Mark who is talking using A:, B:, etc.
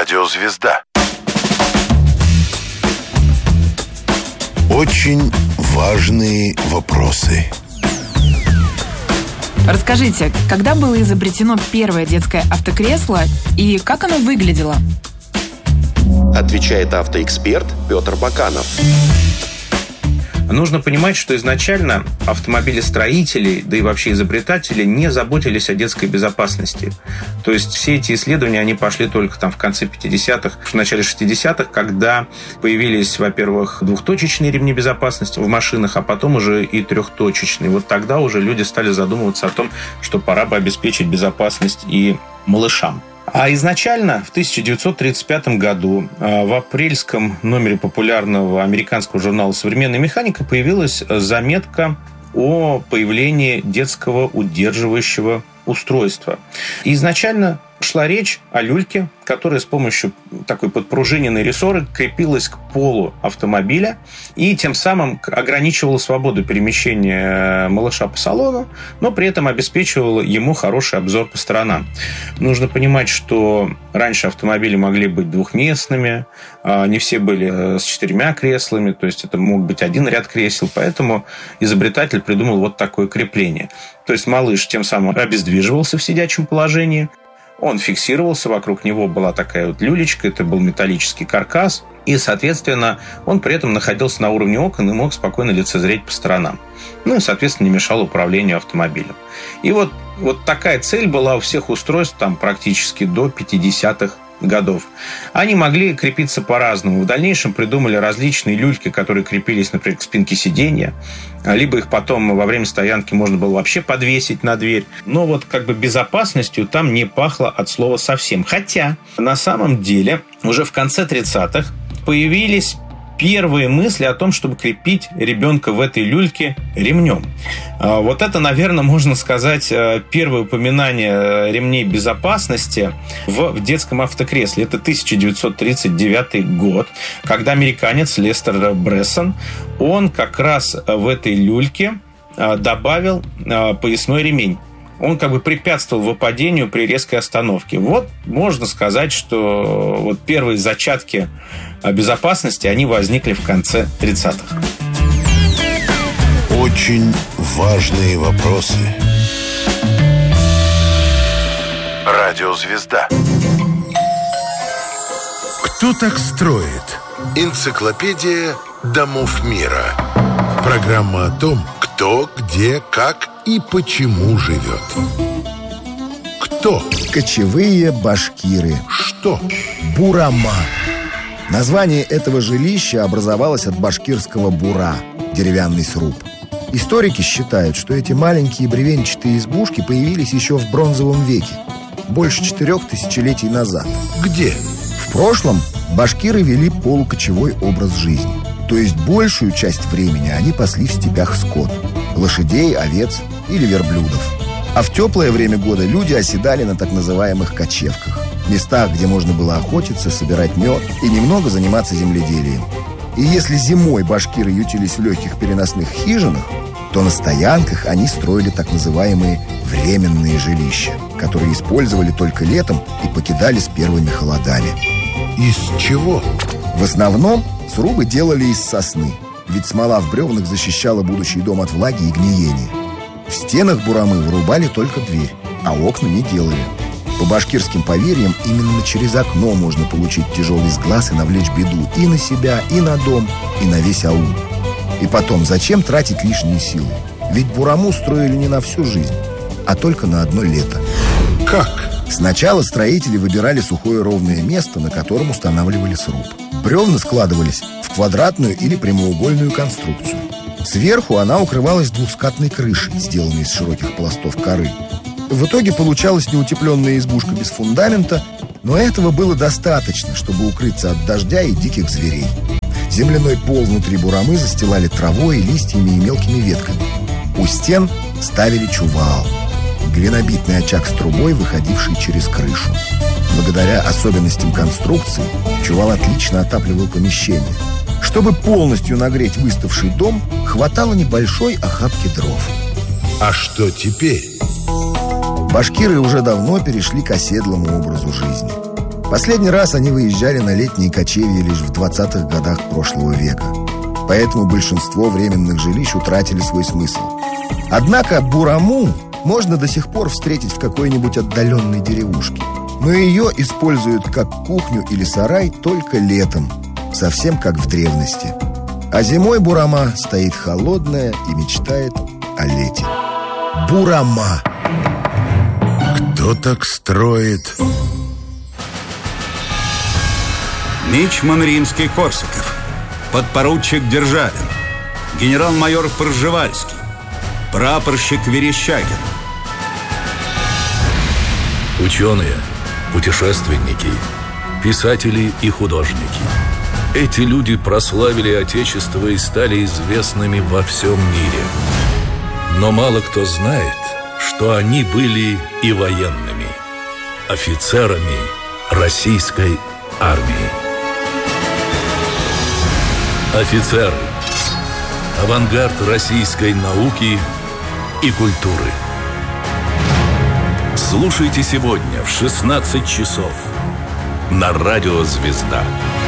A: Радиозвезда. Очень важные вопросы.
B: Расскажите, когда было изобретено первое детское автокресло и как оно выглядело?
C: Отвечает автоэксперт Петр Баканов.
D: Нужно понимать, что изначально автомобилестроители, да и вообще изобретатели не заботились о детской безопасности. То есть все эти исследования, они пошли только в конце 50-х, в начале 60-х, когда появились, во-первых, двухточечные ремни безопасности в машинах, а потом уже и трехточечные. Вот тогда уже люди стали задумываться о том, что пора бы обеспечить безопасность и малышам. А изначально, в 1935 году, в апрельском номере популярного американского журнала «Современная механика» появилась заметка о появлении детского удерживающего устройства. И изначально шла речь о люльке, которая с помощью такой подпружиненной рессоры крепилась к полу автомобиля и тем самым ограничивала свободу перемещения малыша по салону, но при этом обеспечивала ему хороший обзор по сторонам. Нужно понимать, что раньше автомобили могли быть двухместными, не все были с 4 креслами, то есть это мог быть один ряд кресел, поэтому изобретатель придумал вот такое крепление. То есть малыш тем самым обездвиживался в сидячем положении, он фиксировался, вокруг него была такая вот люлечка, это был металлический каркас, и, соответственно, он при этом находился на уровне окон и мог спокойно лицезреть по сторонам. Ну и, соответственно, не мешал управлению автомобилем. И вот такая цель была у всех устройств практически до 50-х годов. Они могли крепиться по-разному. В дальнейшем придумали различные люльки, которые крепились, например, к спинке сиденья, либо их потом во время стоянки можно было вообще подвесить на дверь. Но безопасностью там не пахло от слова совсем. Хотя, на самом деле, уже в конце 30-х появились первые мысли о том, чтобы крепить ребенка в этой люльке ремнем. Вот это, наверное, можно сказать, первое упоминание ремней безопасности в детском автокресле. Это 1939 год, когда американец Лестер Брессон, он как раз в этой люльке добавил поясной ремень. Он препятствовал выпадению при резкой остановке. Вот можно сказать, что первые зачатки безопасности, они возникли в конце 30-х.
A: Очень важные вопросы. Радиозвезда. Кто так строит? Энциклопедия домов мира. Программа о том, кто, где, как и почему живет. Кто?
E: Кочевые башкиры.
A: Что?
E: Бурама. Название этого жилища образовалось от башкирского бура – деревянный сруб. Историки считают, что эти маленькие бревенчатые избушки появились еще в бронзовом веке, больше 4 тысячелетий назад.
A: Где?
E: В прошлом башкиры вели полукочевой образ жизни. То есть большую часть времени они пасли в степях скот – лошадей, овец или верблюдов. А в теплое время года люди оседали на так называемых кочевках – местах, где можно было охотиться, собирать мед и немного заниматься земледелием. И если зимой башкиры ютились в легких переносных хижинах, то на стоянках они строили так называемые временные жилища, которые использовали только летом и покидали с первыми холодами.
A: Из чего?
E: В основном срубы делали из сосны, ведь смола в бревнах защищала будущий дом от влаги и гниения. В стенах бурамы вырубали только дверь, а окна не делали. По башкирским поверьям, именно через окно можно получить тяжелый сглаз и навлечь беду и на себя, и на дом, и на весь аул. И потом, зачем тратить лишние силы? Ведь бураму строили не на всю жизнь, а только на одно лето.
A: Как?
E: Сначала строители выбирали сухое ровное место, на котором устанавливали сруб. Бревна складывались в квадратную или прямоугольную конструкцию. Сверху она укрывалась двухскатной крышей, сделанной из широких пластов коры. В итоге получалась неутепленная избушка без фундамента, но этого было достаточно, чтобы укрыться от дождя и диких зверей. Земляной пол внутри бурамы застилали травой, листьями и мелкими ветками. У стен ставили чувал – глинобитный очаг с трубой, выходивший через крышу. Благодаря особенностям конструкции чувал отлично отапливал помещение. Чтобы полностью нагреть выставший дом, хватало небольшой охапки дров.
A: А что теперь?
E: Башкиры уже давно перешли к оседлому образу жизни. Последний раз они выезжали на летние кочевья лишь в 20-х годах прошлого века. Поэтому большинство временных жилищ утратили свой смысл. Однако Бураму можно до сих пор встретить в какой-нибудь отдаленной деревушке. Но ее используют как кухню или сарай только летом, совсем как в древности. А зимой Бурама стоит холодная и мечтает о лете. Бурама.
A: Кто так строит?
F: Мичман Римский-Корсаков, подпоручик Державин, генерал-майор Пржевальский, прапорщик Верещагин.
G: Ученые, путешественники, писатели и художники. Эти люди прославили Отечество и стали известными во всем мире. Но мало кто знает, что они были и военными, офицерами российской армии. Офицеры. Авангард российской науки и культуры. Слушайте сегодня в 16 часов на радио «Звезда».